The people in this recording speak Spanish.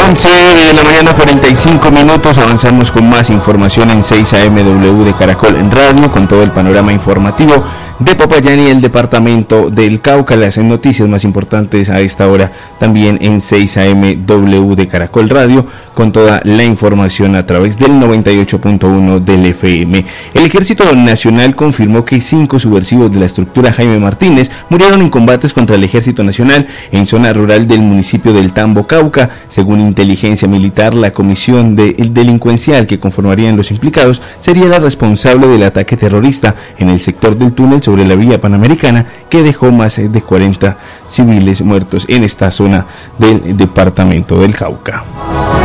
11 de la mañana, 45 minutos. Avanzamos con más información en 6 AM de Caracol en Radio, con todo el panorama informativo de Popayán y el departamento del Cauca. Las noticias más importantes a esta hora también en 6 AM de Caracol Radio, con toda la información a través del 98.1 del FM. El Ejército Nacional confirmó que 5 subversivos de la estructura Jaime Martínez murieron en combates contra el Ejército Nacional en zona rural del municipio del Tambo, Cauca. Según inteligencia militar, la comisión delincuencial que conformarían los implicados sería la responsable del ataque terrorista en el sector del túnel sobre la vía panamericana, que dejó más de 40 civiles muertos en esta zona del departamento del Cauca.